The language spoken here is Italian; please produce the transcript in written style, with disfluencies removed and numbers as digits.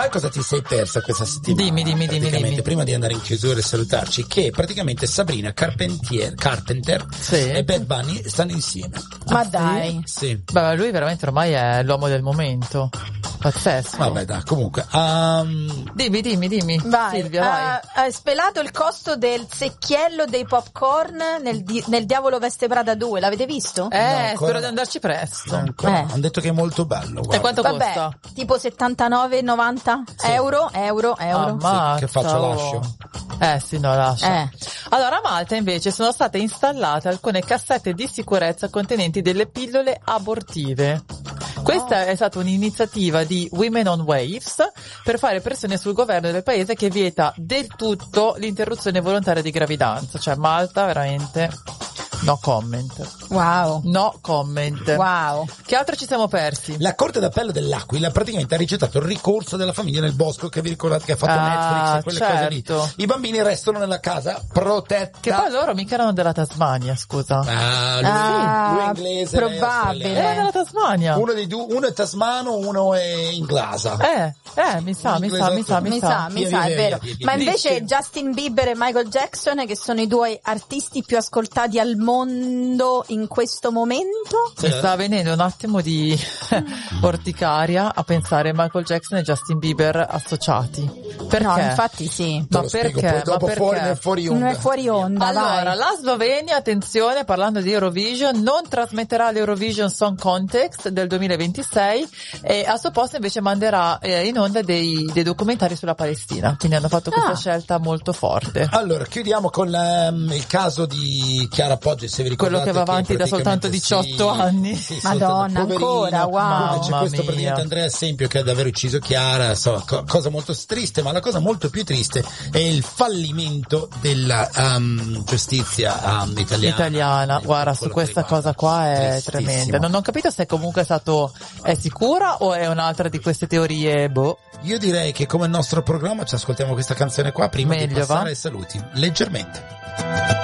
Sai cosa ti sei persa questa settimana? Dimmi. Prima di andare in chiusura e salutarci, che praticamente Sabrina Carpenter e Bad Bunny stanno insieme. Ma dai. Sì. Beh, lui veramente ormai è l'uomo del momento. Pazzesco. Vabbè, dai, comunque. Dimmi. Vai. Silvia, vai. Ha svelato il costo del secchiello dei popcorn nel Diavolo Veste Prada 2. L'avete visto? Spero di andarci presto. Hanno detto che è molto bello. Guarda. E quanto Vabbè, costa? tipo 79,90 euro. Ammazza, Che faccio, lascio? Sì, no, lascia. Allora, a Malta invece sono state installate alcune cassette di sicurezza contenenti delle pillole abortive. Questa è stata un'iniziativa di Women on Waves per fare pressione sul governo del paese che vieta del tutto l'interruzione volontaria di gravidanza. Cioè Malta veramente no comment. No comment. Wow. Che altro ci siamo persi? La Corte d'Appello dell'Aquila praticamente ha rigettato il ricorso della famiglia nel bosco, che vi ricordate che ha fatto Netflix e quelle cose lì. I bambini restano nella casa protetta. Che poi loro mica erano della Tasmania, scusa. Lui è inglese, probabile. Era della Tasmania. Uno dei due, uno è tasmano, uno è inglesa. Mi sa, è vero. Ma invece Justin Bieber e Michael Jackson, che sono i due artisti più ascoltati al mondo in questo momento, mi sta venendo un attimo di orticaria a pensare Michael Jackson e Justin Bieber associati. Perché? No, infatti sì. Ma perché? Poi dopo fuori onda. Non è fuori onda. Allora, vai. la Slovenia, attenzione, parlando di Eurovision, non trasmetterà l'Eurovision Song Contest del 2026 e al suo posto invece manderà in onda dei documentari sulla Palestina. Quindi hanno fatto questa scelta molto forte. Allora, chiudiamo con il caso di Chiara Poggi, se vi ricordate. Quello che va avanti da soltanto 18 anni. Sì, Madonna, ancora, wow. C'è questo praticamente Andrea Sempio che ha davvero ucciso Chiara, insomma, cosa molto triste, ma la cosa molto più triste è il fallimento della giustizia italiana. Guarda, su questa cosa qua è tremenda. Non ho capito se comunque è sicura o è un'altra di queste teorie, Io direi che come il nostro programma ci ascoltiamo questa canzone qua prima di passare ai saluti, leggermente.